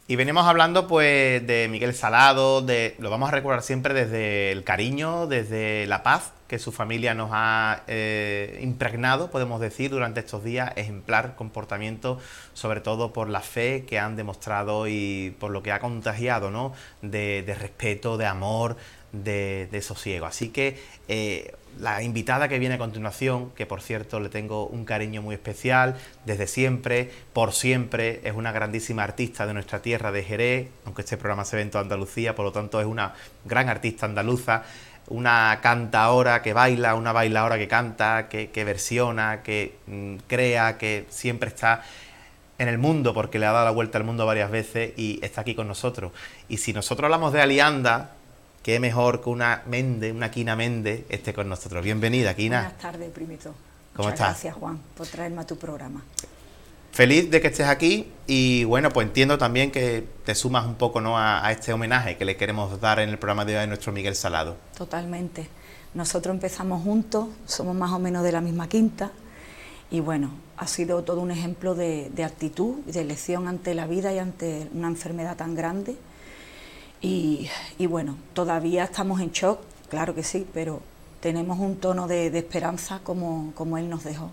Y venimos hablando pues de Miguel Salado, lo vamos a recordar siempre desde el cariño, desde la paz que su familia nos ha impregnado, podemos decir, durante estos días, ejemplar comportamiento, sobre todo por la fe que han demostrado y por lo que ha contagiado, ¿no? De respeto, de amor, de sosiego. Así que la invitada que viene a continuación, que por cierto le tengo un cariño muy especial, desde siempre, por siempre, es una grandísima artista de nuestra tierra de Jerez, aunque este programa se ve en toda Andalucía, por lo tanto es una gran artista andaluza, una cantaora que baila, una bailaora que canta, que versiona, que crea, que siempre está en el mundo, porque le ha dado la vuelta al mundo varias veces y está aquí con nosotros. Y si nosotros hablamos de Alianda, qué mejor que una Mende, una Quina Mende, esté con nosotros. Bienvenida, Quina. Buenas tardes, primito. ¿Cómo Muchas estás? gracias, Juan, por traerme a tu programa. Feliz de que estés aquí y bueno, pues entiendo también que te sumas un poco, ¿no?, a este homenaje que le queremos dar en el programa de hoy a nuestro Miguel Salado. Totalmente. Nosotros empezamos juntos, somos más o menos de la misma quinta y bueno, ha sido todo un ejemplo de actitud y de elección ante la vida y ante una enfermedad tan grande. Y bueno, todavía estamos en shock, claro que sí, pero tenemos un tono de esperanza como él nos dejó.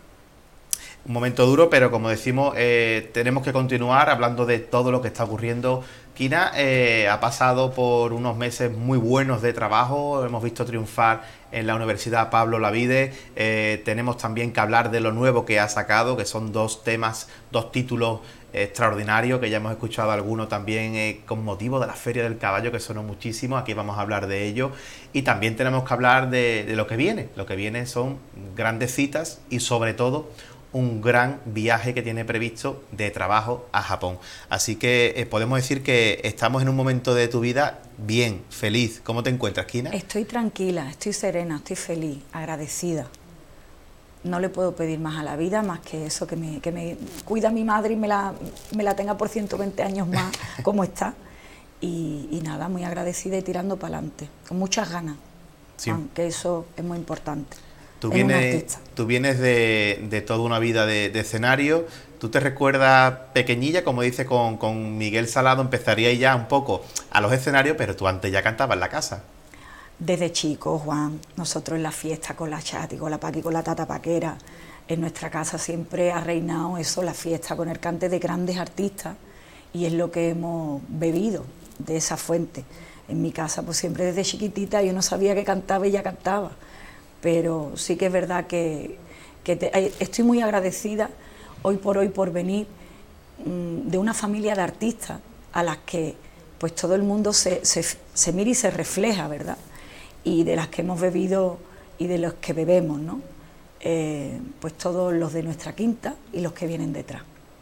Un momento duro, pero como decimos, tenemos que continuar hablando de todo lo que está ocurriendo. Quina ha pasado por unos meses muy buenos de trabajo, hemos visto triunfar en la Universidad Pablo Olavide, tenemos también que hablar de lo nuevo que ha sacado, que son dos temas, dos títulos extraordinarios, que ya hemos escuchado algunos también con motivo de la Feria del Caballo, que sonó muchísimo, aquí vamos a hablar de ello, y también tenemos que hablar de lo que viene son grandes citas y sobre todo un gran viaje que tiene previsto de trabajo a Japón. Así que podemos decir que estamos en un momento de tu vida bien, feliz. ¿Cómo te encuentras, Quina? Estoy tranquila, estoy serena, estoy feliz, agradecida. No le puedo pedir más a la vida, más que eso, que me cuida mi madre y me la tenga por 120 años más como está. Y nada, muy agradecida y tirando para adelante, con muchas ganas, Sí. Juan, que eso es muy importante. Tú en un vienes, artista. tú vienes de toda una vida de escenario. ¿Tú te recuerdas pequeñilla, como dice, con Miguel Salado empezaría ya un poco a los escenarios, pero tú antes ya cantabas en la casa? Desde chicos, Juan, nosotros en la fiesta con la Chati, con la Paqui, con la Tata Paquera, en nuestra casa siempre ha reinado eso, la fiesta con el cante de grandes artistas, y es lo que hemos bebido de esa fuente. En mi casa, pues siempre desde chiquitita yo no sabía que cantaba y ella cantaba, pero sí que es verdad que estoy muy agradecida hoy por venir de una familia de artistas a las que pues todo el mundo se mira y se refleja, ¿verdad? Y de las que hemos bebido y de los que bebemos, ¿no? Pues todos los de nuestra quinta y los que vienen detrás.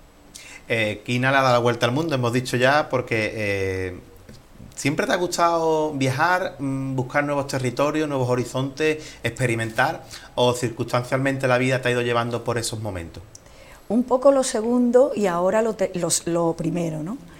Quina le ha dado la vuelta al mundo, hemos dicho ya, porque ¿siempre te ha gustado viajar, buscar nuevos territorios, nuevos horizontes, experimentar, o circunstancialmente la vida te ha ido llevando por esos momentos? Un poco lo segundo y ahora lo primero, ¿no?